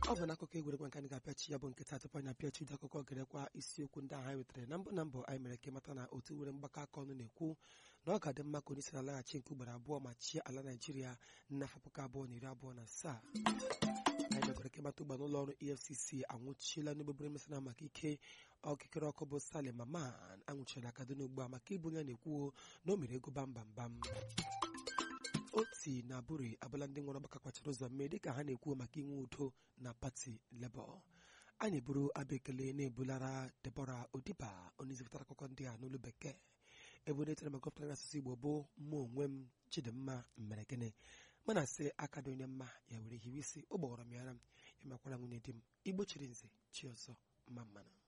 ọ bụ n'akụkọ egwuregwu nke anyị ga-apịachi ya bụ nkịta tupu anyị apịachi ụdị akụkọ gerekwa isiokwu ndị ahụ anyị wetara na mbụ anyị mere ka mata na otu nwere mgbakọ aka ọnụ na-ekwu na ọ ga-adị mma ka onye isi na-alaghachi nke ugboro abụọ ma chie ala Naịjirịa n'afọ 2027. anyị mekwara ka mata ụgba n'ụlọ ọrụ EFCC anwụchiela n'ebubere mesana maka ike ọkịkịrị ọkụ bụ Salim Maman anwụchiela Kaduna ugbu a maka ibu ya na-ekwu na o mere ego bambambam. Oti na Buri abụla ndị nwere ọgbakọ kwachara ụzọ mee dịka ha na-ekwu maka inwe udo na pati Labour. A na-eburu abụ ekele na-ebulara Deborah Odiba onye zipụtara akụkọ ndị a n'olu bekee ebe onye tere maka ọpụtara asụsụ Igbo bụ mụ onwe m Chidimma Mmerekene mana sị aka dị onye mma ya were hiwe isi ụgbọghọrọ m yara ya makwara nwunye di m Igbo chiri nze chi ọzọ mma mmanụ.